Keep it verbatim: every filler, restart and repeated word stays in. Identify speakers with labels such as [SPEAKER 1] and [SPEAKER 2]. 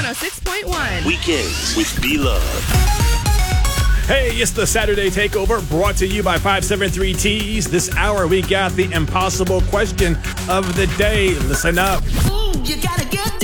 [SPEAKER 1] one oh six point one.
[SPEAKER 2] Weekends with B-Love.
[SPEAKER 3] Hey, it's the Saturday Takeover brought to you by five seven three T's. This hour, we got the impossible question of the day. Listen up.
[SPEAKER 4] Ooh, you gotta get